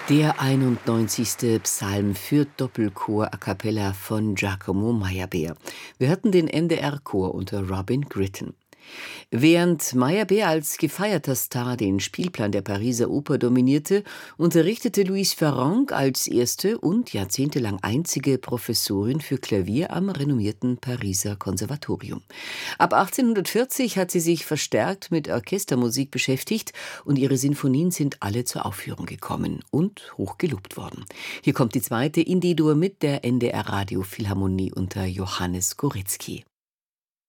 Der 91. Psalm für Doppelchor a cappella von Giacomo Meyerbeer. Wir hörten den NDR-Chor unter Robin Gritton. Während Meyerbeer als gefeierter Star den Spielplan der Pariser Oper dominierte, unterrichtete Louise Farrenc als erste und jahrzehntelang einzige Professorin für Klavier am renommierten Pariser Konservatorium. Ab 1840 hat sie sich verstärkt mit Orchestermusik beschäftigt und ihre Sinfonien sind alle zur Aufführung gekommen und hoch gelobt worden. Hier kommt die zweite in D-Dur mit der NDR Radio Philharmonie unter Johannes Koretzky.